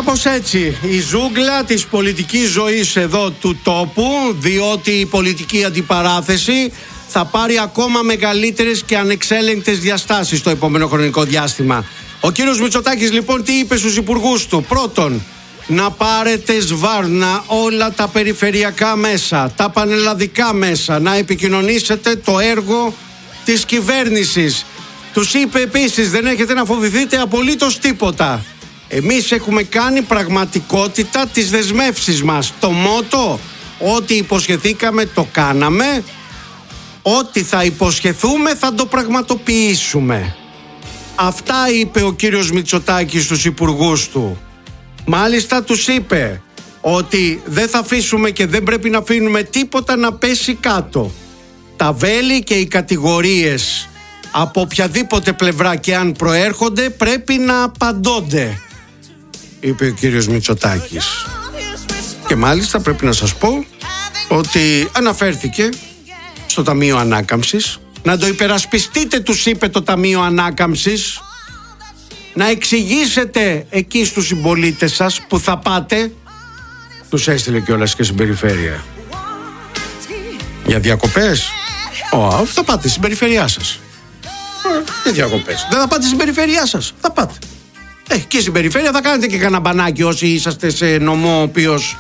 Κάπως έτσι η ζούγκλα της πολιτικής ζωής εδώ του τόπου, διότι η πολιτική αντιπαράθεση θα πάρει ακόμα μεγαλύτερες και ανεξέλεγκτες διαστάσεις στο επόμενο χρονικό διάστημα. Ο κύριος Μητσοτάκης λοιπόν τι είπε στους υπουργούς του? Πρώτον, να πάρετε σβάρνα όλα τα περιφερειακά μέσα, τα πανελλαδικά μέσα, να επικοινωνήσετε το έργο της κυβέρνησης. Τους είπε επίσης, δεν έχετε να φοβηθείτε απολύτως τίποτα. Εμείς έχουμε κάνει πραγματικότητα τις δεσμεύσεις μας. Το μότο, ό,τι υποσχεθήκαμε το κάναμε, ό,τι θα υποσχεθούμε θα το πραγματοποιήσουμε. Αυτά είπε ο κύριος Μητσοτάκης στους υπουργούς του. Μάλιστα τους είπε ότι δεν θα αφήσουμε και δεν πρέπει να αφήνουμε τίποτα να πέσει κάτω. Τα βέλη και οι κατηγορίες από οποιαδήποτε πλευρά και αν προέρχονται πρέπει να απαντώνται, είπε ο κύριος Μητσοτάκης. Και μάλιστα πρέπει να σας πω ότι αναφέρθηκε στο Ταμείο Ανάκαμψης. Να το υπερασπιστείτε, τους είπε το Ταμείο Ανάκαμψης. Να εξηγήσετε εκεί στους συμπολίτες σας που θα πάτε. Τους έστειλε κιόλας και στην περιφέρεια. Για διακοπές? Θα πάτε στην περιφέρειά σας. Για διακοπές. Δεν θα πάτε στην περιφέρειά σας? Θα πάτε. Και στην περιφέρεια θα κάνετε και κανένα μπανάκι όσοι είσαστε σε νομό ο οποίος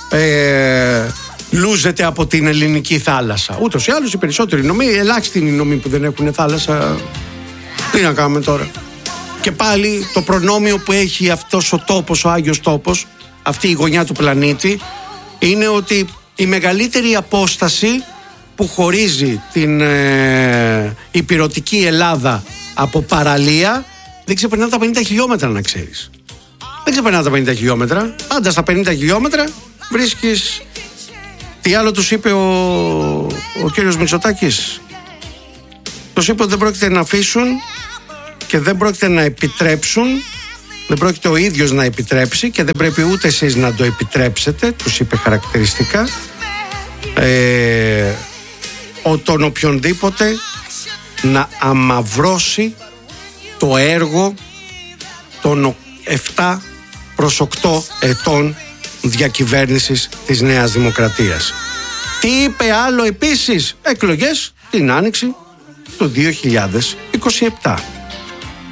λούζεται από την ελληνική θάλασσα. Ούτως ή άλλως οι περισσότεροι νομοί, ελάχιστοι είναι οι νομοί που δεν έχουν θάλασσα. Τι να κάνουμε τώρα? Και πάλι το προνόμιο που έχει αυτός ο τόπος, ο Άγιος Τόπος, αυτή η γωνιά του πλανήτη, είναι ότι η μεγαλύτερη απόσταση που χωρίζει την ηπειρωτική Ελλάδα από παραλία δεν ξεπερνά τα 50 χιλιόμετρα, να ξέρεις. Δεν ξεπερνά τα 50 χιλιόμετρα. Πάντα στα 50 χιλιόμετρα βρίσκεις. Τι άλλο τους είπε ο κύριος Μητσοτάκης? Τους είπε ότι δεν πρόκειται να αφήσουν και δεν πρόκειται να επιτρέψουν, δεν πρόκειται ο ίδιος να επιτρέψει και δεν πρέπει ούτε εσείς να το επιτρέψετε, τους είπε χαρακτηριστικά, τον οποιονδήποτε να αμαυρώσει το έργο των 7 προς 8 ετών διακυβέρνησης της Νέας Δημοκρατίας. Τι είπε άλλο επίσης? Εκλογές την άνοιξη του 2027.